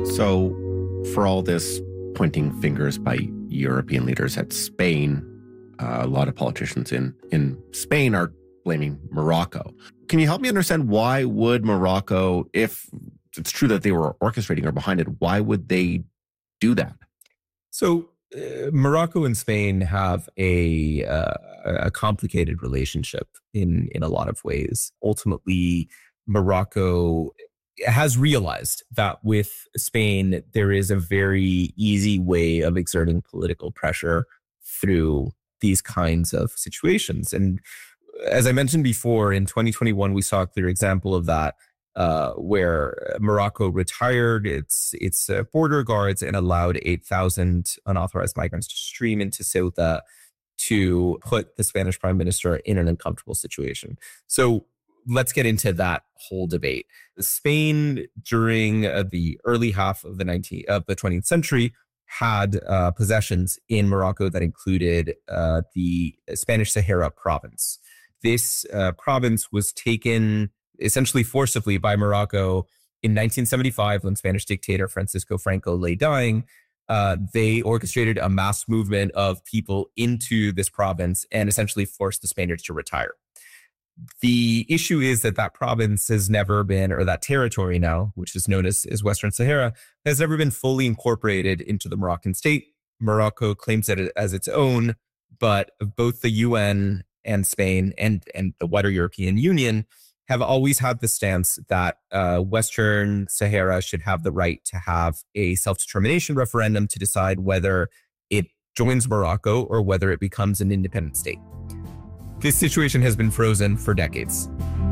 So, for all this pointing fingers by European leaders at Spain, a lot of politicians in Spain are blaming Morocco. Can you help me understand why would Morocco, if it's true that they were orchestrating or behind it, why would they do that? So Morocco and Spain have a complicated relationship in a lot of ways. Ultimately, Morocco has realized that with Spain, there is a very easy way of exerting political pressure through these kinds of situations. And as I mentioned before, in 2021, we saw a clear example of that, where Morocco retired its border guards and allowed 8,000 unauthorized migrants to stream into Ceuta to put the Spanish prime minister in an uncomfortable situation. So let's get into that whole debate. Spain, during the early half of the 20th century, had possessions in Morocco that included the Spanish Sahara province. This province was taken essentially forcibly by Morocco in 1975 when Spanish dictator Francisco Franco lay dying. They orchestrated a mass movement of people into this province and essentially forced the Spaniards to retire. The issue is that province has never been, or that territory now, which is known as Western Sahara, has never been fully incorporated into the Moroccan state. Morocco claims it as its own, but both the UN and Spain and the wider European Union have always had the stance that Western Sahara should have the right to have a self-determination referendum to decide whether it joins Morocco or whether it becomes an independent state. This situation has been frozen for decades.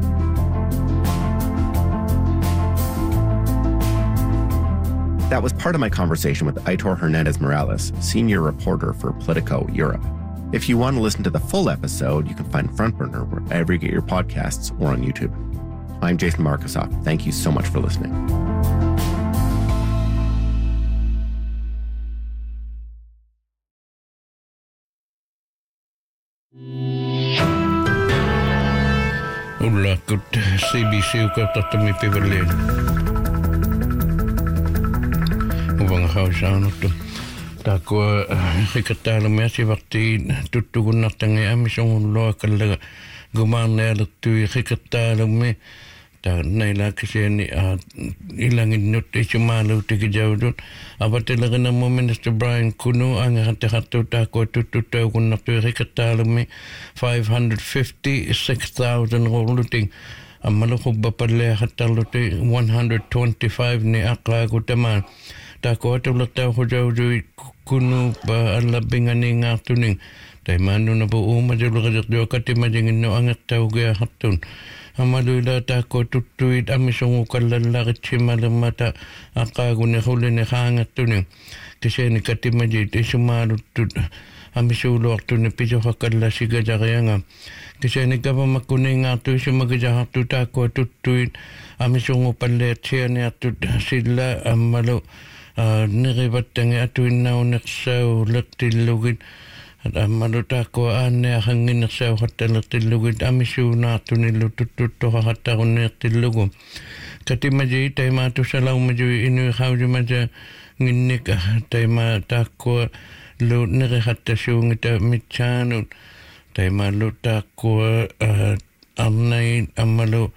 That was part of my conversation with Aitor Hernandez Morales, senior reporter for Politico Europe. If you want to listen to the full episode, you can find Frontburner wherever you get your podcasts or on YouTube. I'm Jason Markusoff. Thank you so much for listening. Ulla kut CBC ko tatami piverleen. Uvanga hausaan to. Tako hikatala mesi vakti tuttu kunnatange amisong loa kalla gumane alattu hikatala me ta naila kiseni ilangin nut ichumalu tikijawdun abatela na mo Minister Brian Kunu ang hatto tako tuttu kunnatu hikatala me 556,000 roluting amalukubba palle hataluti 125 ni aqagu taman tako atulata hujawju Kunu ba alabingani ngatuning tay manu na po umadulagajak do katimajingin no angat tawga hatun amalula tako tutuit amisong ukalalakit simalamata akagune hulene hangatuning kasi ni katimajit isumarutut amisulo aktun piso hakala sigajagayanga kasi ni kapamakuning atu isumagajahatu tako tutuit amisong upalet siya ni atut sila amalo niribatangi atuin na unaksao laktilugit at amalutako ane hangin naksao hata laktilugit amisu na atunilu tututo hata kunaktilugo kati maji tay matu salaw maji inu hawju maja nginik tay matako lu nirihata siungita mitsanut tay malutako amnay amalu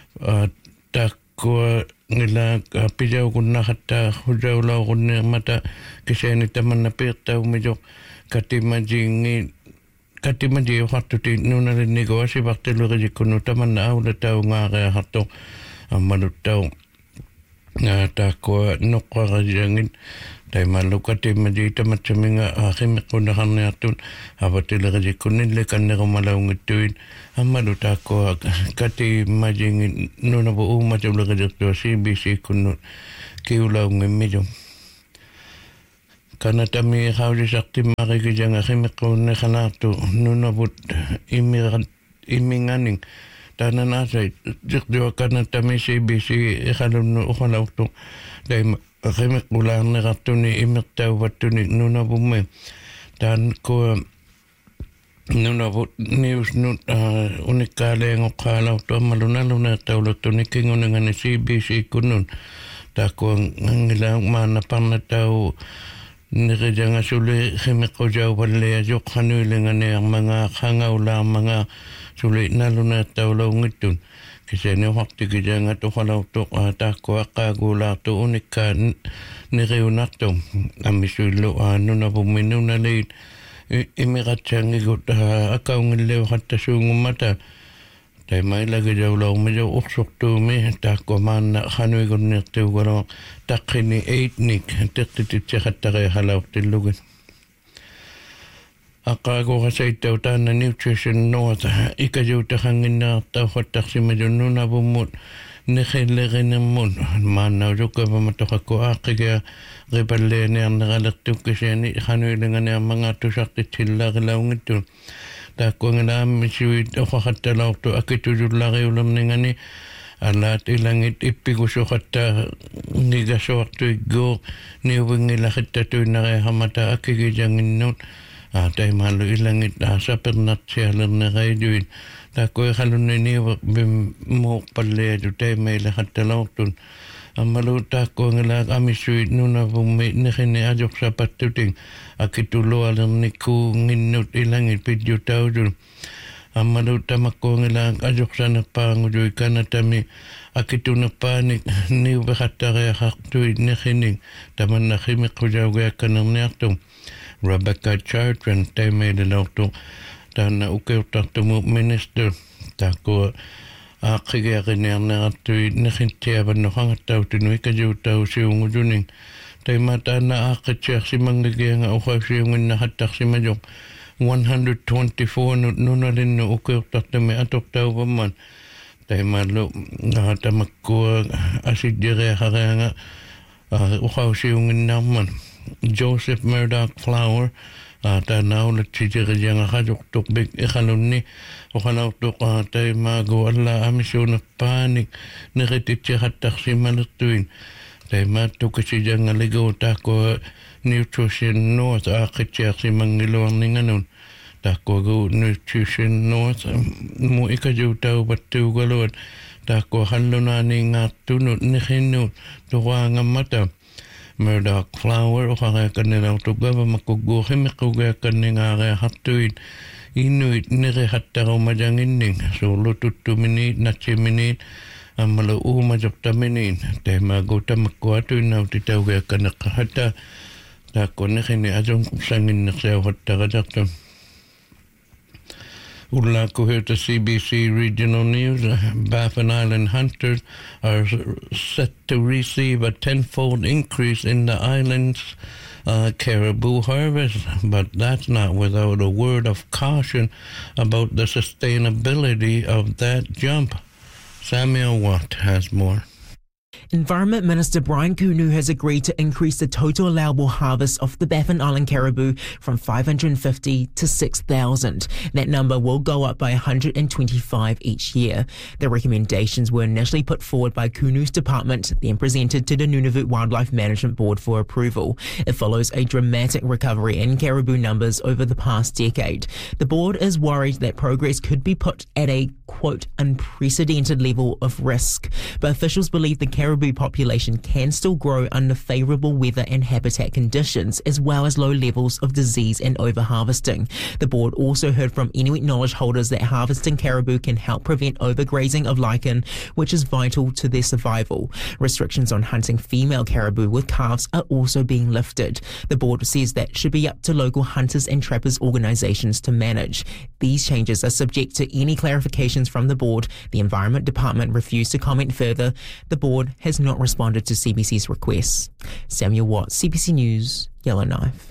tako nila pijaw kunna hatta hujaw law kunna mata kasi ni taman na pirtaw medyo katimaji hatuti nuna rinigo asi baktelo kaji kuno taman na awla taw nga kaya hato malutaw na tako nukwa kajangin tay malukati maji tamat saminga akimik ko na kanatun abatila kaji kunin lekan na kumalaw ngituin amalutako kati majingin nuna po umataw kaji to CBC kuno kiulaw ngimidyo kanatami hawli sakti makikijang akimik ko na kanatu nuna po iminganing tanan asay jikdiwa kanatami CBC ikalun no ukalaw to day akimik ulang na katuni imiktaw watuni nuna po may tan ko nuna po news nut unikale ng ukalaw to malunalo na tawlo to nikingon nga ni CBC kunun Tako ang ilang manapang na tao nirejang asuli khimiko jaw balle ajok hanuling ane ang mga kangaw lang mga sulit na luna tao law ngitun. Kasi ni wakti kijang ato kalaw to tako akagula to unika niriunak to. Amisulo na buminu na late. Imiratsang igot akaw ngilew hatta sungumata. Tai mai lagi jaw law medyo uksok to me tako man na hanui gon nirtiw gano takini etnik tiktitit hatta halaw tilugan. Akago kasi itaw ta na Nutrition North ikajaw ta hangin na tao hatak si medyo nuna bumut nikiligin ng mun manaw juga ba matokako akigya riballe niya nakalaktuk kasi ni hanui lang niya mga tusak titila kilaw ngito. Tako nga namin siwit ako katalaw to akitujud laki ulam nga ni alat ilangit ipiguso kata nigaso akto igo niwing ilakit tato na kaya hamata akigijangin nun atay malo ilangit sa pernat siya lang na kayo duwin. Tako halun na niwak bimok pala tay may lakat talaw to. Ang maluta ko nga kami suit nuna bumit na kiniadok sa patuting akitulo alam ni ko nginut ilang ipidyo tao dun. Ang maluta mako nga adok sa napangudoy ka na tami akitu na panik ni bakata kaya kaktuit na kining taman na kimik ko jaw kaya ka ng niyaktong Rebecca Chartran tayo may dalaw ta na ukaw takto mo minister tako kaya kanya na ato'y nakintiyaban no kang tao tinuwi ka jaw tao siyong uduning. Tay mata na akatsiyak si manggagaya nga ukaw siyong nahatak si Majok. 124 no na rin no ukaw takta may atok tao pa man. Tay malo nakatamak ko asidya kaya nga ukaw siyong naman. Joseph Murdoch Flower tanaw na chidya kaya nga kaduktok big ikalun ni o kalautok tayo magawa amisyo na panik nakititya hatak si malatuin tayo matok kasi dyan nga ligaw tako Nutrition North akitya si mangilawang ni nganon tako go Nutrition North mo ikadyaw tao batu galawad tako halo na ni nga tunod ni kinod tuwa nga mata Murdoch Flower o kaya kanilang tuga ba makuguhin makugaya kanina kaya hatuin inuit nire hatta ko majangin so lutut 2 minute na 10 minute ang malau majok ta minute te magota makuatu na titaw kaya kanakahata tako na kini ajong sangin na siya hatta kadakta. Ula ko here to CBC Regional News. Baffin Island hunters are set to receive a 10-fold increase in the island's caribou harvest, but that's not without a word of caution about the sustainability of that jump. Samuel Watt has more. Environment Minister Brian Kunu has agreed to increase the total allowable harvest of the Baffin Island caribou from 550 to 6,000. That number will go up by 125 each year. The recommendations were initially put forward by Kunu's department, then presented to the Nunavut Wildlife Management Board for approval. It follows a dramatic recovery in caribou numbers over the past decade. The board is worried that progress could be put at a, quote, unprecedented level of risk. But officials believe the caribou population can still grow under favourable weather and habitat conditions, as well as low levels of disease and overharvesting. The board also heard from Inuit knowledge holders that harvesting caribou can help prevent overgrazing of lichen, which is vital to their survival. Restrictions on hunting female caribou with calves are also being lifted. The board says that should be up to local hunters and trappers organisations to manage. These changes are subject to any clarifications from the board. The Environment Department refused to comment further. The board has not responded to CBC's requests. Samuel Watt, CBC News, Yellowknife.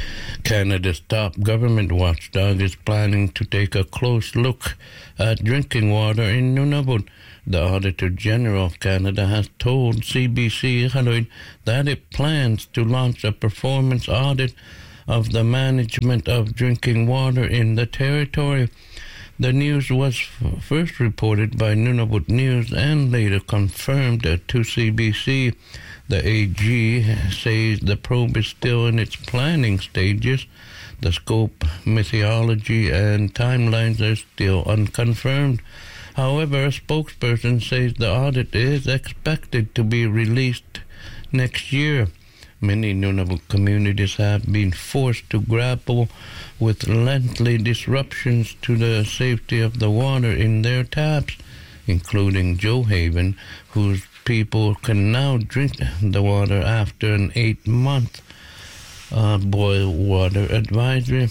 Canada's top government watchdog is planning to take a close look at drinking water in Nunavut. The Auditor General of Canada has told CBC that it plans to launch a performance audit of the management of drinking water in the territory. The news was first reported by Nunavut News and later confirmed to CBC. The AG says the probe is still in its planning stages. The scope, methodology, and timelines are still unconfirmed. However, a spokesperson says the audit is expected to be released next year. Many Nunavut communities have been forced to grapple with lengthy disruptions to the safety of the water in their taps, including Johaven, whose people can now drink the water after an 8-month boil water advisory.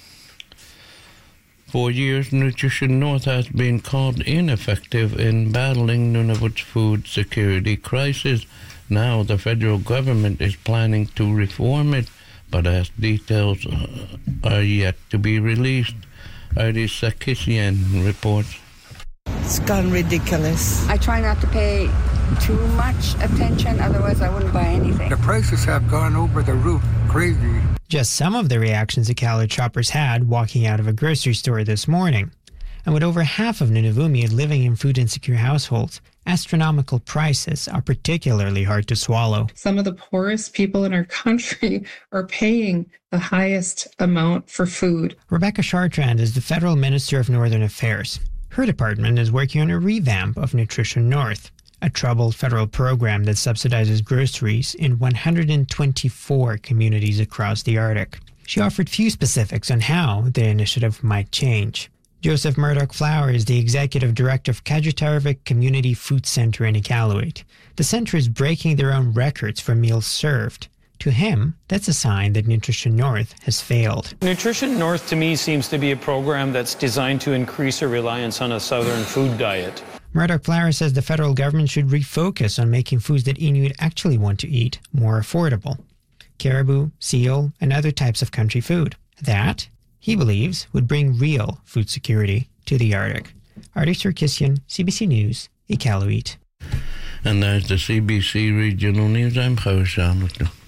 For years, Nutrition North has been called ineffective in battling Nunavut's food security crisis. Now the federal government is planning to reform it, but as details are yet to be released. Artie Sarkisian reports. It's gone ridiculous. I try not to pay too much attention, otherwise I wouldn't buy anything. The prices have gone over the roof, crazy. Just some of the reactions Iqaluit shoppers had walking out of a grocery store this morning. And with over half of Nunavummiut living in food-insecure households, astronomical prices are particularly hard to swallow. Some of the poorest people in our country are paying the highest amount for food. Rebecca Chartrand is the Federal Minister of Northern Affairs. Her department is working on a revamp of Nutrition North, a troubled federal program that subsidizes groceries in 124 communities across the Arctic. She offered few specifics on how the initiative might change. Joseph Murdoch-Flower is the executive director of Kajutarvik Community Food Center in Iqaluit. The center is breaking their own records for meals served. To him, that's a sign that Nutrition North has failed. Nutrition North, to me, seems to be a program that's designed to increase our reliance on a southern food diet. Murdoch-Flower says the federal government should refocus on making foods that Inuit actually want to eat more affordable. Caribou, seal, and other types of country food. That, he believes, would bring real food security to the Arctic. Artie Sarkisian, CBC News, Iqaluit. And there's the CBC Regional News. I'm Charles Charlotte.